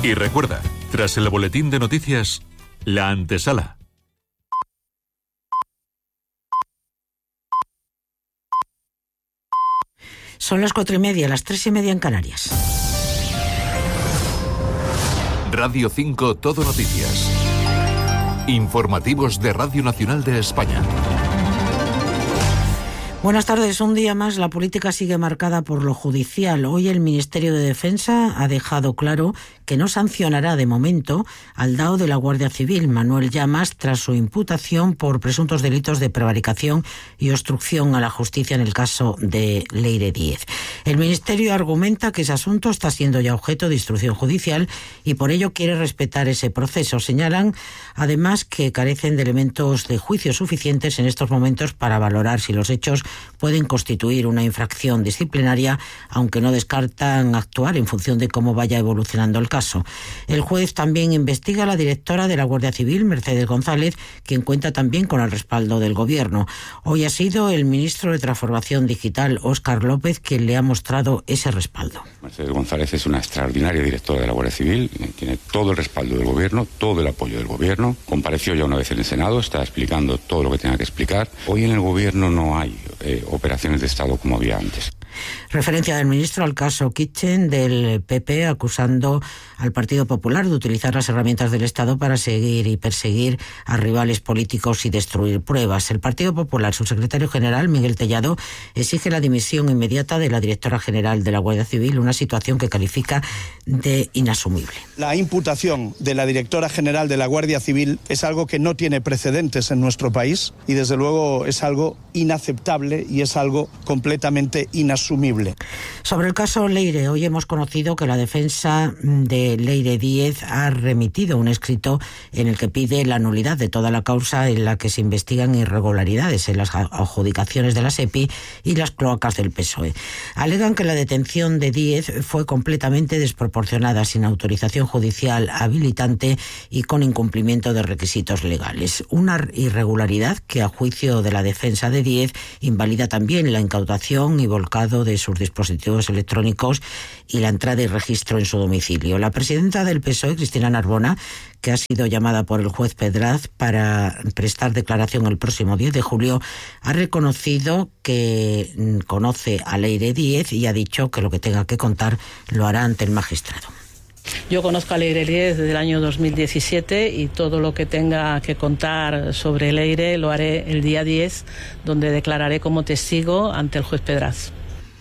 Y recuerda, tras el boletín de noticias, la antesala. Son las 4:30, las 3:30 en Canarias. Radio 5 Todo Noticias. Informativos de Radio Nacional de España. Buenas tardes. Un día más la política sigue marcada por lo judicial. Hoy el Ministerio de Defensa ha dejado claro que no sancionará de momento al DAO de la Guardia Civil, Manuel Llamas, tras su imputación por presuntos delitos de prevaricación y obstrucción a la justicia en el caso de Leire Díez. El Ministerio argumenta que ese asunto está siendo ya objeto de instrucción judicial y por ello quiere respetar ese proceso. Señalan además que carecen de elementos de juicio suficientes en estos momentos para valorar si los hechos pueden constituir una infracción disciplinaria, aunque no descartan actuar en función de cómo vaya evolucionando el caso. El juez también investiga a la directora de la Guardia Civil, Mercedes González, quien cuenta también con el respaldo del Gobierno. Hoy ha sido el ministro de Transformación Digital, Óscar López, quien le ha mostrado ese respaldo. Mercedes González es una extraordinaria directora de la Guardia Civil, tiene todo el respaldo del Gobierno, todo el apoyo del Gobierno. Compareció ya una vez en el Senado, está explicando todo lo que tenga que explicar. Hoy en el Gobierno no hay operaciones de Estado como había antes. Referencia del ministro al caso Kitchen del PP, acusando al Partido Popular de utilizar las herramientas del Estado para seguir y perseguir a rivales políticos y destruir pruebas. El Partido Popular, su secretario general, Miguel Tellado, exige la dimisión inmediata de la directora general de la Guardia Civil, una situación que califica de inasumible. La imputación de la directora general de la Guardia Civil es algo que no tiene precedentes en nuestro país y desde luego es algo inaceptable y es algo completamente inasumible. Sobre el caso Leire, hoy hemos conocido que la defensa de Leire Díez ha remitido un escrito en el que pide la nulidad de toda la causa en la que se investigan irregularidades en las adjudicaciones de la SEPI y las cloacas del PSOE. Alegan que la detención de Díez fue completamente desproporcionada, sin autorización judicial habilitante y con incumplimiento de requisitos legales. Una irregularidad que, a juicio de la defensa de Díez, invalida también la incautación y volcado de sus dispositivos electrónicos y la entrada y registro en su domicilio. La presidenta del PSOE, Cristina Narbona, que ha sido llamada por el juez Pedraz para prestar declaración el próximo 10 de julio, ha reconocido que conoce a Leire Díez y ha dicho que lo que tenga que contar lo hará ante el magistrado. Yo conozco a Leire Díez desde el año 2017 y todo lo que tenga que contar sobre Leire lo haré el día 10, donde declararé como testigo ante el juez Pedraz.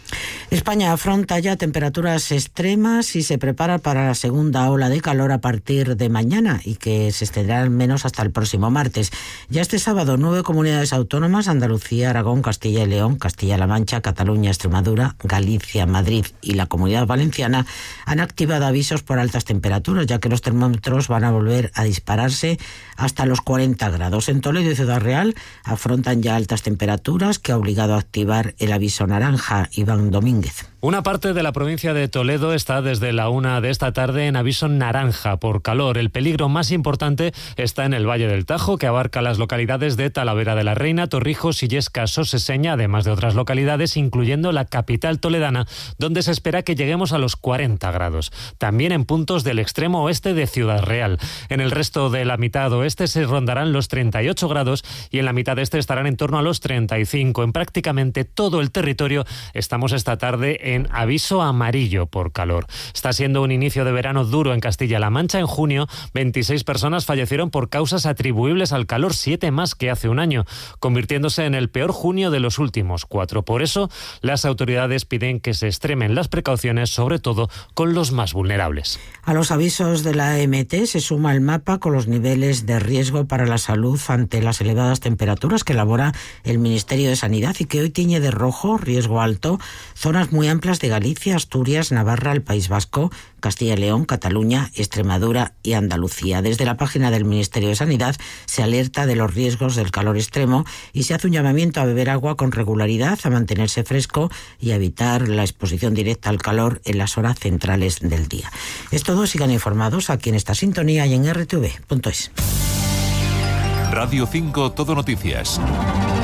España afronta ya temperaturas extremas y se prepara para la segunda ola de calor a partir de mañana y que se extenderá al menos hasta el próximo martes. Ya este sábado, 9 comunidades autónomas, Andalucía, Aragón, Castilla y León, Castilla-La Mancha, Cataluña, Extremadura, Galicia, Madrid y la Comunidad Valenciana han activado avisos por altas temperaturas, ya que los termómetros van a volver a dispararse hasta los 40 grados. En Toledo y Ciudad Real afrontan ya altas temperaturas que ha obligado a activar el aviso naranja. Iván Domínguez. Una parte de la provincia de Toledo está desde la 1 de esta tarde en aviso naranja por calor. El peligro más importante está en el Valle del Tajo, que abarca las localidades de Talavera de la Reina, Torrijos, Illescas, Soseseña, además de otras localidades, incluyendo la capital toledana, donde se espera que lleguemos a los 40 grados. También en puntos del extremo oeste de Ciudad Real. En el resto de la mitad oeste se rondarán los 38 grados y en la mitad este estarán en torno a los 35. En prácticamente todo el territorio estamos esta tarde en aviso amarillo por calor. Está siendo un inicio de verano duro en Castilla-La Mancha. En junio, 26 personas fallecieron por causas atribuibles al calor, 7 más que hace un año, convirtiéndose en el peor junio de los últimos 4. Por eso, las autoridades piden que se extremen las precauciones, sobre todo con los más vulnerables. A los avisos de la AEMT se suma el mapa con los niveles de riesgo para la salud ante las elevadas temperaturas que elabora el Ministerio de Sanidad y que hoy tiñe de rojo, riesgo alto, zonas muy amplias de Galicia, Asturias, Navarra, el País Vasco, Castilla y León, Cataluña, Extremadura y Andalucía. Desde la página del Ministerio de Sanidad se alerta de los riesgos del calor extremo y se hace un llamamiento a beber agua con regularidad, a mantenerse fresco y a evitar la exposición directa al calor en las horas centrales del día. Es todo, sigan informados aquí en esta sintonía y en rtv.es. Radio 5 Todo Noticias.